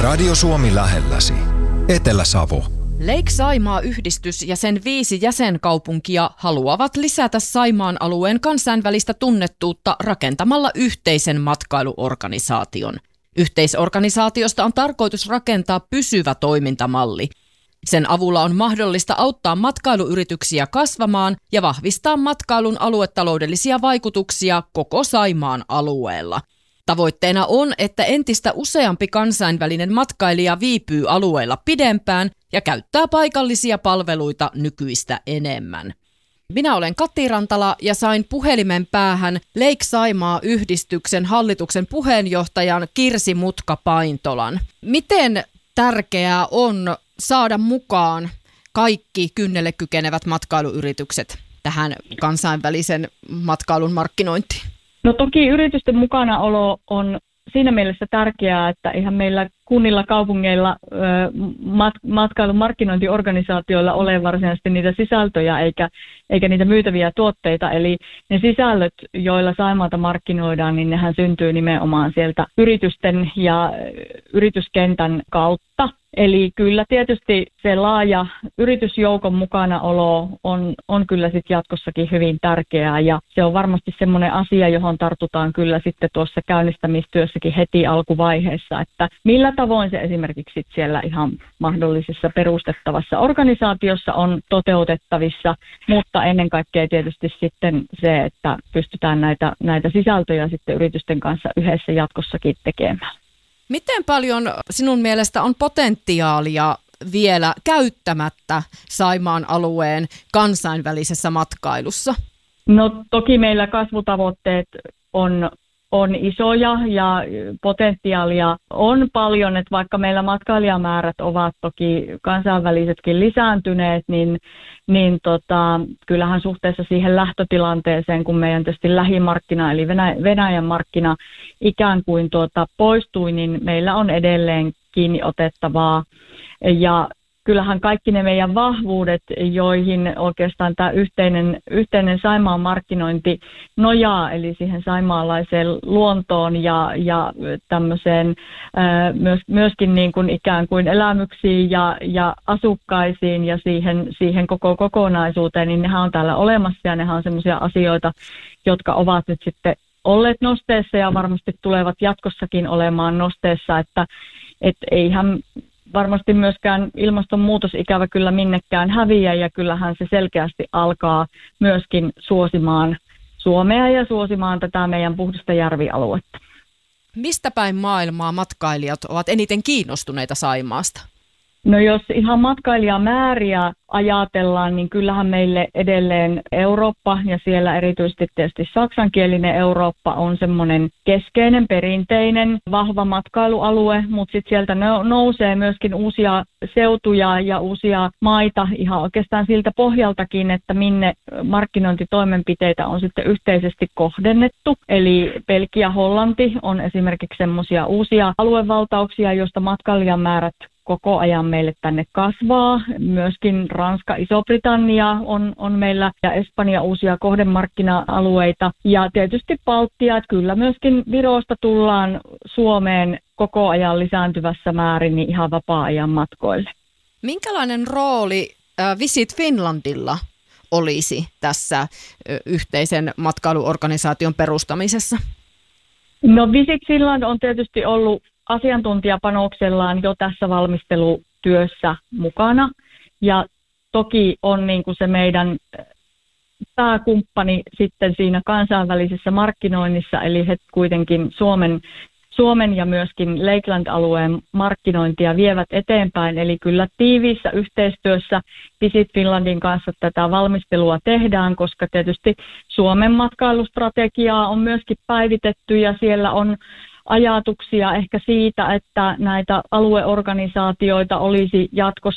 Radio Suomi lähelläsi. Etelä-Savo. Lake Saimaa-yhdistys ja sen 5 jäsenkaupunkia haluavat lisätä Saimaan alueen kansainvälistä tunnettuutta rakentamalla yhteisen matkailuorganisaation. Yhteisorganisaatiosta on tarkoitus rakentaa pysyvä toimintamalli. Sen avulla on mahdollista auttaa matkailuyrityksiä kasvamaan ja vahvistaa matkailun aluetaloudellisia vaikutuksia koko Saimaan alueella. Tavoitteena on, että entistä useampi kansainvälinen matkailija viipyy alueella pidempään ja käyttää paikallisia palveluita nykyistä enemmän. Minä olen Kati Rantala ja sain puhelimen päähän Lake Saimaa-yhdistyksen hallituksen puheenjohtajan Kirsi Mutka-Paintolan. Miten tärkeää on saada mukaan kaikki kynnelle kykenevät matkailuyritykset tähän kansainvälisen matkailun markkinointiin? No toki yritysten mukanaolo on siinä mielessä tärkeää, että ihan meillä kunnilla, kaupungeilla, matkailun markkinointiorganisaatioilla ole varsinaisesti niitä sisältöjä eikä niitä myytäviä tuotteita. Eli ne sisällöt, joilla Saimaata markkinoidaan, niin nehän syntyy nimenomaan sieltä yritysten ja yrityskentän kautta. Eli kyllä tietysti se laaja yritysjoukon mukanaolo on kyllä sitten jatkossakin hyvin tärkeää ja se on varmasti semmoinen asia, johon tartutaan kyllä sitten tuossa käynnistämistyössäkin heti alkuvaiheessa, että millä tavoin se esimerkiksi siellä ihan mahdollisessa perustettavassa organisaatiossa on toteutettavissa, mutta ennen kaikkea tietysti sitten se, että pystytään näitä sisältöjä sitten yritysten kanssa yhdessä jatkossakin tekemään. Miten paljon sinun mielestä on potentiaalia vielä käyttämättä Saimaan alueen kansainvälisessä matkailussa? No toki meillä kasvutavoitteet on isoja ja potentiaalia on paljon, että vaikka meillä matkailijamäärät ovat toki kansainvälisetkin lisääntyneet, niin kyllähän suhteessa siihen lähtötilanteeseen, kun meidän tietysti lähimarkkina eli Venäjän markkina ikään kuin poistui, niin meillä on edelleen kiinni otettavaa ja kyllähän kaikki ne meidän vahvuudet, joihin oikeastaan tämä yhteinen Saimaan markkinointi nojaa, eli siihen saimaalaiseen luontoon ja tämmöiseen myöskin niin kuin ikään kuin elämyksiin ja asukkaisiin ja siihen koko kokonaisuuteen, niin nehän on täällä olemassa ja nehän on semmoisia asioita, jotka ovat nyt sitten olleet nosteessa ja varmasti tulevat jatkossakin olemaan nosteessa, että eihän varmasti myöskään ilmastonmuutos ikävä kyllä minnekään häviä ja kyllähän se selkeästi alkaa myöskin suosimaan Suomea ja suosimaan tätä meidän puhdasta järvialuetta. Mistä päin maailmaa matkailijat ovat eniten kiinnostuneita Saimaasta? No jos ihan matkailijamääriä ajatellaan, niin kyllähän meille edelleen Eurooppa ja siellä erityisesti tietysti saksankielinen Eurooppa on semmoinen keskeinen, perinteinen, vahva matkailualue, mutta sitten sieltä nousee myöskin uusia seutuja ja uusia maita ihan oikeastaan siltä pohjaltakin, että minne markkinointitoimenpiteitä on sitten yhteisesti kohdennettu. Eli Belgia, Hollanti on esimerkiksi semmoisia uusia aluevaltauksia, joista matkailijamäärät koko ajan meille tänne kasvaa. Myöskin Ranska, Iso-Britannia on meillä ja Espanja uusia kohdemarkkina-alueita. Ja tietysti Baltia, että kyllä myöskin Virosta tullaan Suomeen koko ajan lisääntyvässä määrin niin ihan vapaa-ajan matkoille. Minkälainen rooli Visit Finlandilla olisi tässä yhteisen matkailuorganisaation perustamisessa? No Visit Finland on tietysti ollut asiantuntijapanoksellaan jo tässä valmistelutyössä mukana ja toki on niin kuin se meidän pääkumppani sitten siinä kansainvälisessä markkinoinnissa, eli he kuitenkin Suomen ja myöskin Lakeland-alueen markkinointia vievät eteenpäin, eli kyllä tiiviissä yhteistyössä Visit Finlandin kanssa tätä valmistelua tehdään, koska tietysti Suomen matkailustrategiaa on myöskin päivitetty ja siellä on ajatuksia ehkä siitä, että näitä alueorganisaatioita olisi jatkossa